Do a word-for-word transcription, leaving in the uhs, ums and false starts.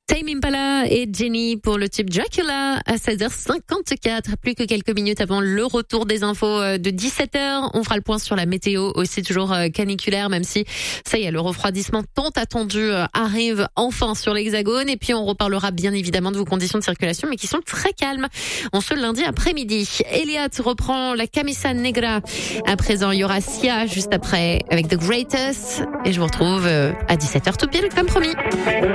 Tame Impala et Jenny pour le tube Dracula à seize heures cinquante-quatre. Plus que quelques minutes avant le retour des infos de dix-sept heures. On fera le point sur la météo, aussi toujours caniculaire, même si ça y est, le refroidissement tant attendu arrive enfin sur l'Hexagone. Et puis on reparlera bien évidemment de vos conditions de circulation, mais qui sont très calmes en ce lundi après-midi. Elliott reprend la Camisa Negra. À présent, il y aura Sia juste après avec The Greatest. Et je vous retrouve à dix-sept heures tout pile, comme promis.